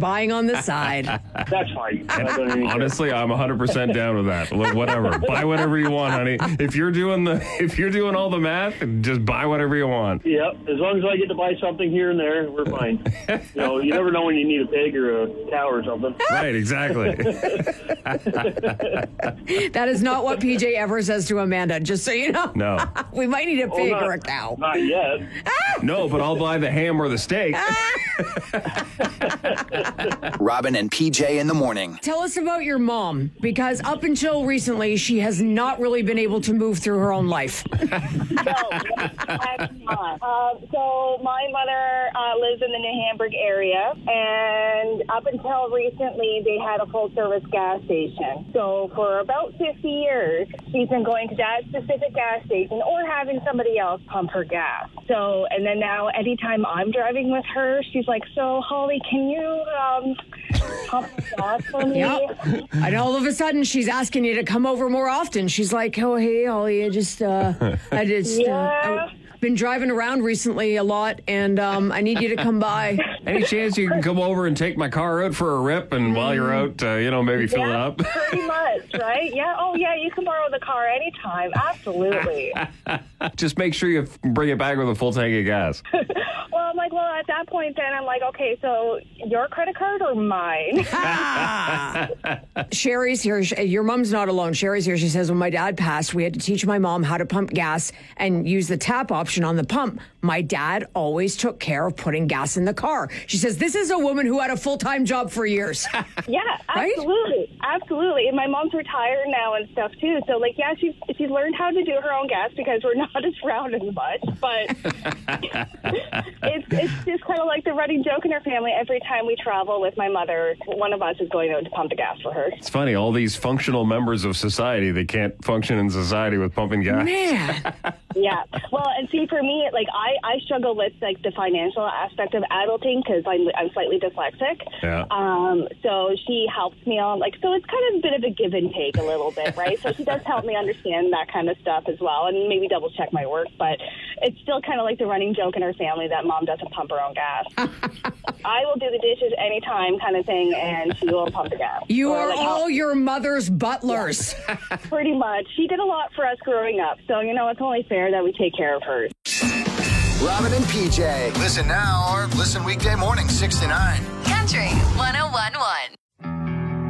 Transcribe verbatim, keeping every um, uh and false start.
buying on the side. That's fine. Honestly, I'm one hundred percent down with that. Look, whatever. Buy whatever you want, honey. If you're doing the, if you're doing all the math, just buy whatever you want. Yep. As long as I get to buy something here and there, we're fine. You know, you never know when you need a pig or a cow or something. Right, exactly. That is not what P J ever says to Amanda, just so you know. No. We might need a pig oh, not, or a cow. Not yet. No, but I'll buy the ham or the steak. Robin and P J in the morning. Tell us about your mom, because up until recently, she has not really been able to move through her own life. No, that's not. Uh, so my mother uh, lives in the New Hamburg area, and up until recently, they had a full-service gas station. So for about fifty years, she's been going to that specific gas station or having somebody else pump her gas. So, and then now anytime I'm driving with her, she's like, so Holly, can you um, pump gas for me? Yep. And all of a sudden, she's asking you to come over more often. She's like, oh, hey, Holly, I just, uh, I just, Yeah. uh, I've been driving around recently a lot, and um, I need you to come by. Any chance you can come over and take my car out for a rip, and while you're out, uh, you know, maybe fill Yeah, it up? pretty much, right? Yeah. Oh, yeah, you can borrow the car anytime. Absolutely. Just make sure you bring it back with a full tank of gas. Well, I'm like, well, at that point, then I'm like, okay, so your credit card or mine? Sherry's here. Your mom's not alone. Sherry's here. She says, when my dad passed, we had to teach my mom how to pump gas and use the tap option on the pump. My dad always took care of putting gas in the car. She says, this is a woman who had a full-time job for years. Yeah, Right? absolutely. Absolutely. And my mom's retired now and stuff, too. So, like, yeah, she's, she's learned how to do her own gas because we're not as around as much. But it's, it's just kind of like the running joke in our family. Every time we travel with my mother, one of us is going out to pump the gas for her. It's funny, all these functional members of society, they can't function in society with pumping gas. Man. Yeah. Well, and see, for me, like, I, I struggle with, like, the financial aspect of adulting because I'm, I'm slightly dyslexic. Yeah. Um, so she helps me on, like, so it's kind of a bit of a give and take a little bit, right? So she does help me understand that kind of stuff as well and maybe double check my work. But it's still kind of like the running joke in our family that mom doesn't pump her own gas. I will do the dishes anytime kind of thing, and she will pump the gas. You Or, are like, all your mother's butlers. pretty much. She did a lot for us growing up. So, you know, it's only fair that we take care of her. Robin and P J. Listen now or listen weekday morning, six to nine. Country one oh one point one.